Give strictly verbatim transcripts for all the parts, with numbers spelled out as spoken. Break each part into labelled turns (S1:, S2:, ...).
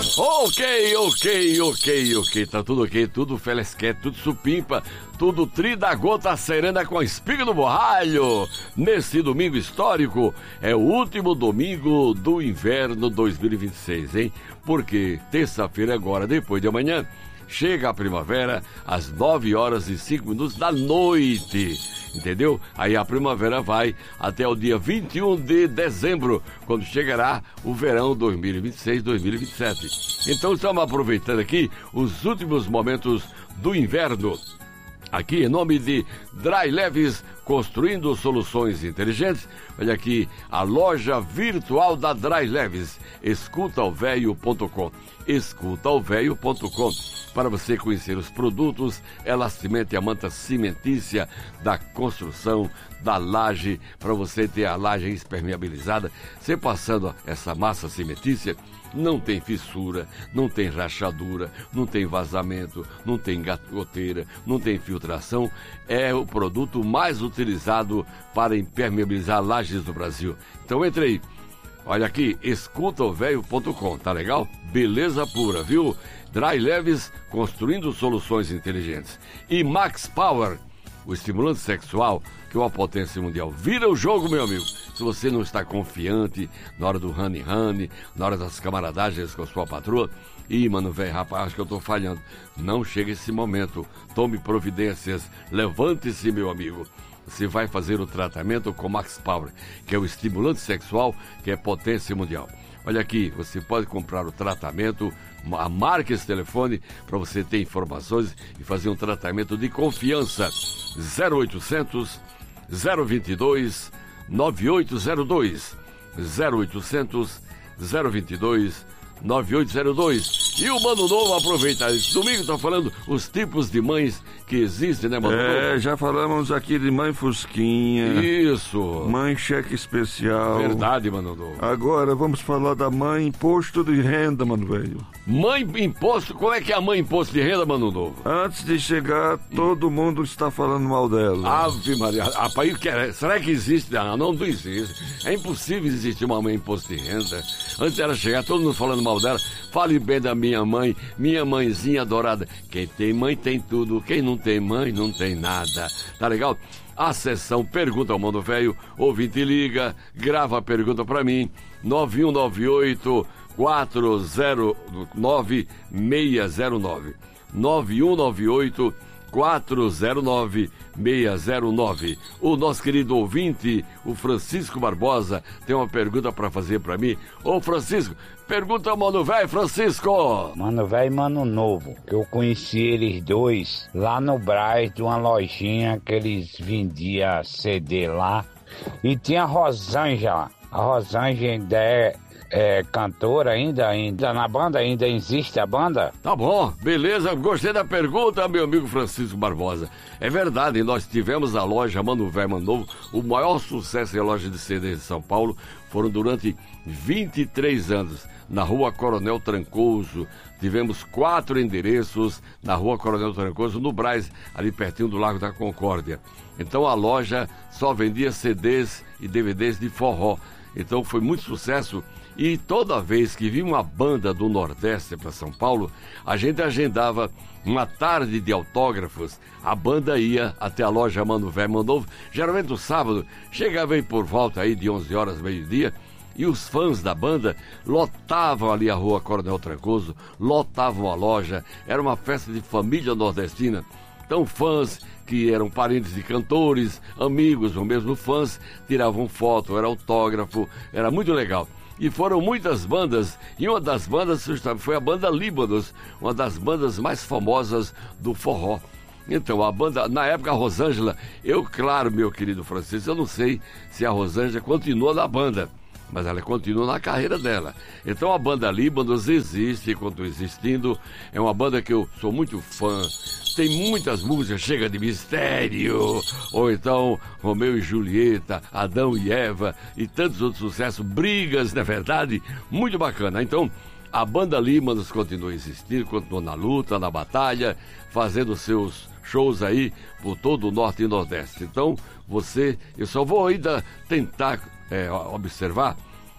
S1: Ok, ok, ok, ok, tá tudo ok, tudo felesquete, tudo supimpa, tudo tri da gota serena com a espiga do borralho. Nesse domingo histórico, é o último domingo do inverno dois mil e vinte e seis, hein? Porque terça-feira agora, depois de amanhã, chega a primavera às nove horas e cinco minutos da noite, entendeu? Aí a primavera vai até o dia vinte e um de dezembro, quando chegará o verão dois mil e vinte e seis, dois mil e vinte e sete. Então estamos aproveitando aqui os últimos momentos do inverno. Aqui em nome de Dry Leves, construindo soluções inteligentes. Olha aqui, a loja virtual da Dry Leves, escuta o velho ponto com, escuta o velho ponto com, para você conhecer os produtos, Elastiment, a manta cimentícia da construção, da laje, para você ter a laje impermeabilizada. Você passando essa massa cimentícia, não tem fissura, não tem rachadura, não tem vazamento, não tem goteira, não tem filtração. É o produto mais utilizado para impermeabilizar lajes do Brasil. Então entre aí, olha aqui, escuta o velho ponto com, tá legal? Beleza pura, viu? Dry Leves, construindo soluções inteligentes. E Max Power, o estimulante sexual, que é uma potência mundial. Vira o jogo, meu amigo. Se você não está confiante na hora do honey honey, na hora das camaradagens com a sua patroa, ih, mano, velho, rapaz, acho que eu tô falhando. Não chega esse momento. Tome providências. Levante-se, meu amigo. Você vai fazer o tratamento com Max Power, que é o estimulante sexual, que é potência mundial. Olha aqui, você pode comprar o tratamento, marque esse telefone para você ter informações e fazer um tratamento de confiança. zero oitocentos, zero vinte e dois, nove oito zero dois. zero oitocentos, zero vinte e dois, nove oito zero dois. E o Mano Novo, aproveita esse domingo, tá falando os tipos de mães que existem, né, Mano Novo?
S2: É, já falamos aqui de mãe fusquinha.
S1: Isso.
S2: Mãe cheque especial.
S1: Verdade, Mano Novo.
S2: Agora vamos falar da mãe imposto de renda, mano velho.
S1: Mãe imposto, como é que é a mãe imposto de renda, Mano Novo?
S2: Antes de chegar, todo mundo está falando mal dela.
S1: Ave Maria, rapaz, será que existe? Não, não existe. É impossível existir uma mãe imposto de renda. Antes dela chegar, todo mundo falando mal dela. Fale bem da minha mãe, minha mãezinha adorada. Quem tem mãe tem tudo, quem não tem mãe não tem nada. Tá legal? A sessão Pergunta ao Mano Velho, ouvinte liga, grava a pergunta pra mim, nove um nove oito, quatro zero nove, seis zero nove. nove um nove oito, quatro zero nove, seis zero nove. O nosso querido ouvinte, o Francisco Barbosa, tem uma pergunta para fazer para mim. Ô Francisco, pergunta ao Mano Velho, Francisco.
S3: Mano Velho e Mano Novo, que eu conheci eles dois lá no Brás, de uma lojinha que eles vendiam C D lá. E tinha a Rosângela. A Rosângela ainda é É, cantora ainda, ainda na banda, ainda existe a banda?
S1: Tá bom, beleza, gostei da pergunta, meu amigo Francisco Barbosa. É verdade, nós tivemos a loja Mano Velho Mano Novo, o maior sucesso em loja de C Ds de São Paulo, foram durante vinte e três anos, na Rua Coronel Trancoso. Tivemos quatro endereços na Rua Coronel Trancoso, no Brás, ali pertinho do Lago da Concórdia. Então a loja só vendia C Ds e D V Ds de forró. Então foi muito sucesso. E toda vez que vinha uma banda do Nordeste para São Paulo, a gente agendava uma tarde de autógrafos. A banda ia até a loja Mano Velho Mano Novo, geralmente no sábado, chegava aí por volta aí de onze horas, meio-dia, e os fãs da banda lotavam ali a Rua Coronel Trancoso, lotavam a loja. Era uma festa de família nordestina. Então fãs que eram parentes de cantores, amigos ou mesmo fãs, tiravam foto, era autógrafo, era muito legal. E foram muitas bandas, e uma das bandas foi a banda Líbanos, uma das bandas mais famosas do forró. Então, a banda, na época, a Rosângela, eu, claro, meu querido Francisco, eu não sei se a Rosângela continua na banda, mas ela continua na carreira dela. Então, a banda Líbanos existe, continua existindo, é uma banda que eu sou muito fã. Tem muitas músicas, Chega de Mistério, ou então Romeu e Julieta, Adão e Eva, e tantos outros sucessos, Brigas, não é verdade? Muito bacana. Então, a banda Líbanos continua existindo, continua na luta, na batalha, fazendo seus shows aí por todo o Norte e Nordeste. Então, você, eu só vou ainda tentar é, observar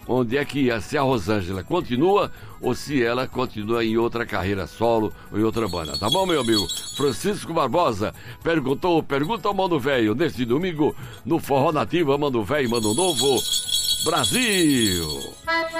S1: onde é que se a Rosângela continua ou se ela continua em outra carreira solo ou em outra banda. Tá bom, meu amigo? Francisco Barbosa perguntou, pergunta ao Mano Velho, neste domingo, no Forró Nativa, Mano Velho, Mano Novo, Brasil!